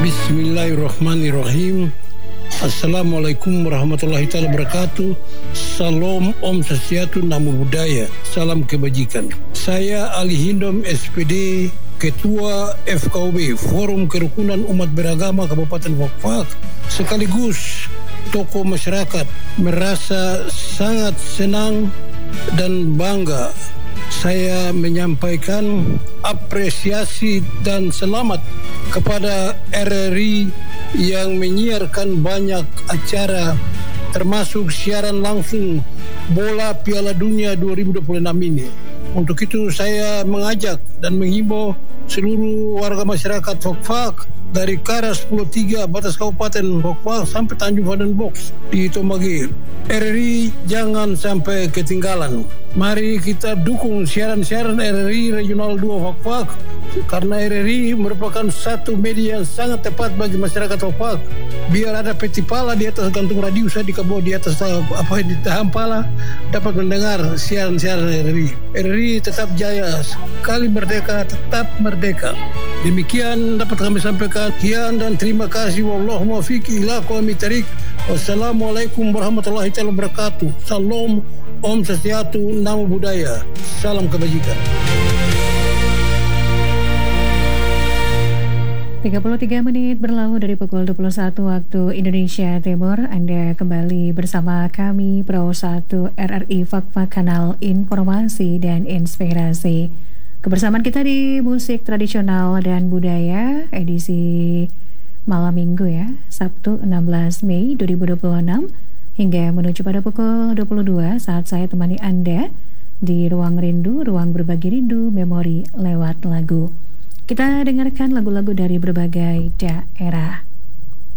Bismillahirrahmanirrahim. Assalamualaikum warahmatullahi wabarakatuh. Salam, Om Swastiastu, Namo Buddhaya. Salam kebajikan. Saya Ali Hindom, SPD, Ketua FKUB, Forum Kerukunan Umat Beragama Kabupaten Fakfak, sekaligus tokoh masyarakat, merasa sangat senang dan bangga saya menyampaikan apresiasi dan selamat kepada RRI yang menyiarkan banyak acara termasuk siaran langsung bola Piala Dunia 2026 ini. Untuk itu saya mengajak dan menghimbau seluruh warga masyarakat Fakfak dari Karas 10-3 batas Kabupaten Fakfak sampai Tanjung Vaden Box di Tomagir. RRI jangan sampai ketinggalan. Mari kita dukung siaran-siaran RRI Regional 2 Fakfak, karena RRI merupakan satu media yang sangat tepat bagi masyarakat Fakfak. Biar ada peti pala di atas gantung radio, saya di kabur di atas di tahap pala dapat mendengar siaran-siaran RRI. RRI tetap jaya, sekali merdeka tetap merdeka. Demikian dapat kami sampaikan. Sekian dan terima kasih. Wallahumma fiq ila aqwamit thariq. Wassalamualaikum warahmatullahi wabarakatuh. Salam, Om Swastiastu, Namo Buddhaya. Salam kebajikan. 33 menit berlalu dari pukul 21 waktu Indonesia Timur. Anda kembali bersama kami Pro 1 RRI Fakfak, kanal informasi dan inspirasi. Kebersamaan kita di musik tradisional dan budaya edisi malam minggu ya, Sabtu 16 Mei 2026 hingga menuju pada pukul 22 saat saya temani Anda di Ruang Rindu, ruang berbagi rindu, memori lewat lagu. Kita dengarkan lagu-lagu dari berbagai daerah.